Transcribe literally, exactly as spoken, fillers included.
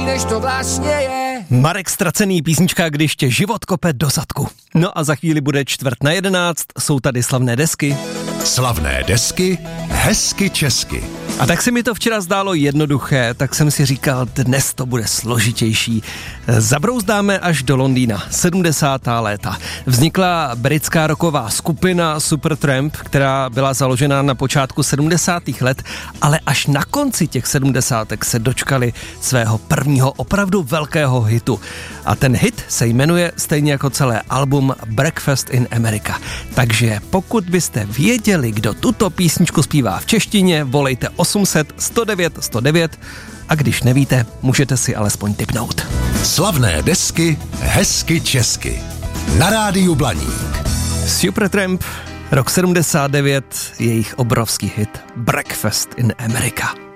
než to vlastně je. Marek Ztracený, písnička Když tě život kope do zadku. No a za chvíli bude čtvrt na jedenáct, jsou tady slavné desky. Slavné desky, hezky česky. A tak se mi to včera zdálo jednoduché, tak jsem si říkal, dnes to bude složitější. Zabrouzdáme až do Londýna, sedmdesátá léta. Vznikla britská rocková skupina Supertramp, která byla založena na počátku sedmdesátých let, ale až na konci těch sedmdesátek se dočkali svého prvního opravdu velkého hitu. A ten hit se jmenuje stejně jako celé album Breakfast in America. Takže pokud byste věděli, kdo tuto písničku zpívá v češtině, volejte osm set sto devět sto devět a když nevíte, můžete si alespoň tipnout. Slavné desky, hezky česky. Na rádiu Blaník. Supertramp, rok sedmdesát devět, jejich obrovský hit Breakfast in America.